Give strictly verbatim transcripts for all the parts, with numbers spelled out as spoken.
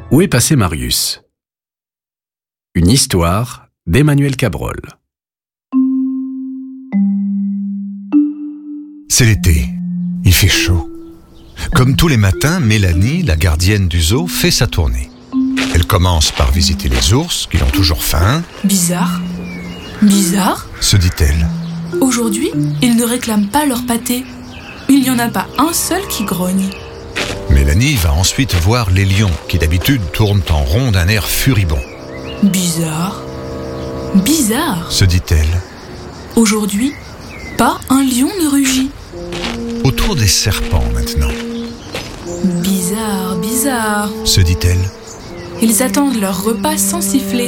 Où est passé Marius? Une histoire d'Emmanuel Cabrol. C'est l'été, il fait chaud. Comme tous les matins, Mélanie, la gardienne du zoo, fait sa tournée. Elle commence par visiter les ours, qui ont toujours faim. Bizarre, bizarre, se dit-elle. Aujourd'hui, ils ne réclament pas leur pâté. Il n'y en a pas un seul qui grogne. Mélanie va ensuite voir les lions, qui d'habitude tournent en rond d'un air furibond. Bizarre, bizarre, se dit-elle. Aujourd'hui, pas un lion ne rugit. Autour des serpents maintenant. Bizarre, bizarre, se dit-elle. Ils attendent leur repas sans siffler.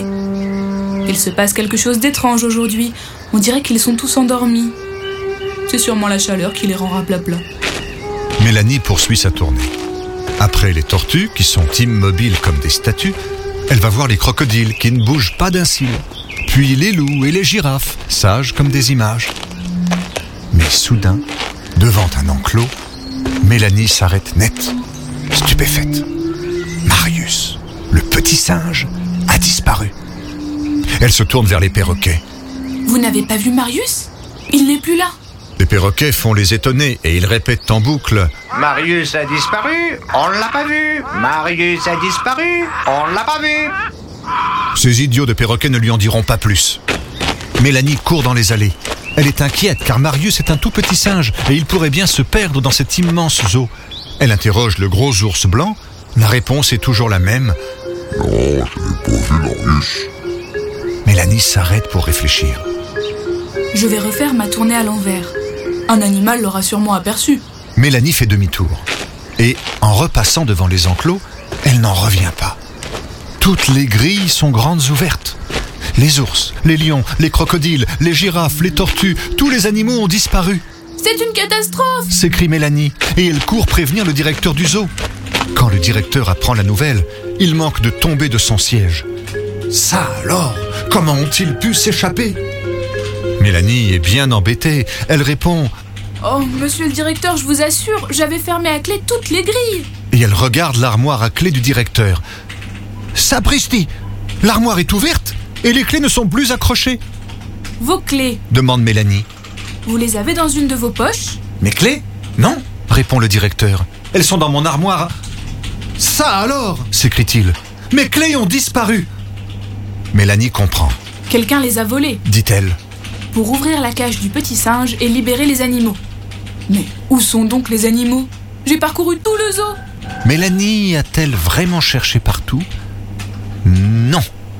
Il se passe quelque chose d'étrange aujourd'hui. On dirait qu'ils sont tous endormis. C'est sûrement la chaleur qui les rend raplapla. Mélanie poursuit sa tournée. Après les tortues, qui sont immobiles comme des statues, elle va voir les crocodiles qui ne bougent pas d'un cil. Puis les loups et les girafes, sages comme des images. Mais soudain, devant un enclos, Mélanie s'arrête net, stupéfaite. Marius, le petit singe, a disparu. Elle se tourne vers les perroquets. Vous n'avez pas vu Marius? Il n'est plus là. Les perroquets font les étonnés et ils répètent en boucle « Marius a disparu, on l'a pas vu. Marius a disparu, on l'a pas vu. » Ces idiots de perroquets ne lui en diront pas plus. Mélanie court dans les allées. Elle est inquiète car Marius est un tout petit singe et il pourrait bien se perdre dans cet immense zoo. Elle interroge le gros ours blanc. La réponse est toujours la même. « Non, je n'ai pas vu Marius. » Mélanie s'arrête pour réfléchir. Je vais refaire ma tournée à l'envers. Un animal l'aura sûrement aperçu. Mélanie fait demi-tour. Et en repassant devant les enclos, elle n'en revient pas. Toutes les grilles sont grandes ouvertes. Les ours, les lions, les crocodiles, les girafes, les tortues, tous les animaux ont disparu. C'est une catastrophe! S'écrie Mélanie, et elle court prévenir le directeur du zoo. Quand le directeur apprend la nouvelle, il manque de tomber de son siège. Ça alors, comment ont-ils pu s'échapper? Mélanie est bien embêtée. Elle répond « Oh, monsieur le directeur, je vous assure, j'avais fermé à clé toutes les grilles. » Et elle regarde l'armoire à clé du directeur. « Sapristi! L'armoire est ouverte et les clés ne sont plus accrochées. »« Vos clés ?» demande Mélanie. « Vous les avez dans une de vos poches ?»« Mes clés? Non » répond le directeur. « Elles sont dans mon armoire. »« Ça alors !» s'écrie-t-il. « Mes clés ont disparu !» Mélanie comprend. « Quelqu'un les a volées, » dit-elle. Pour ouvrir la cage du petit singe et libérer les animaux. Mais où sont donc les animaux? J'ai parcouru tout le zoo. Mélanie a-t-elle vraiment cherché partout? Non.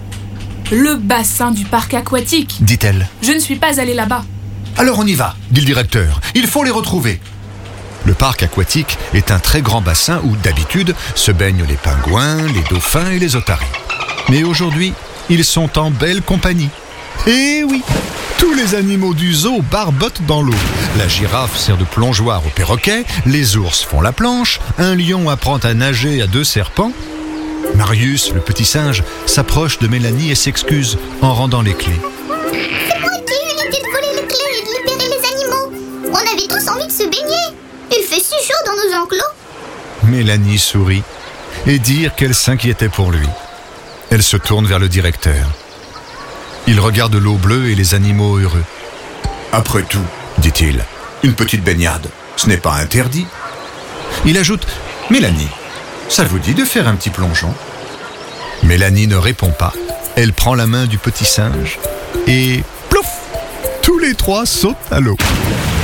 Le bassin du parc aquatique, dit-elle. Je ne suis pas allée là-bas. Alors on y va, dit le directeur. Il faut les retrouver. Le parc aquatique est un très grand bassin où, d'habitude, se baignent les pingouins, les dauphins et les otaries. Mais aujourd'hui, ils sont en belle compagnie. Eh oui! Tous les animaux du zoo barbotent dans l'eau. La girafe sert de plongeoir au perroquet, les ours font la planche, un lion apprend à nager à deux serpents. Marius, le petit singe, s'approche de Mélanie et s'excuse en rendant les clés. C'est moi qui ai eu l'idée de voler les clés et de libérer les animaux. On avait tous envie de se baigner. Il fait si chaud dans nos enclos. Mélanie sourit et dire qu'elle s'inquiétait pour lui. Elle se tourne vers le directeur. Il regarde l'eau bleue et les animaux heureux. « Après tout, dit-il, une petite baignade, ce n'est pas interdit. » Il ajoute « Mélanie, ça vous dit de faire un petit plongeon ?» Mélanie ne répond pas. Elle prend la main du petit singe et plouf, tous les trois sautent à l'eau.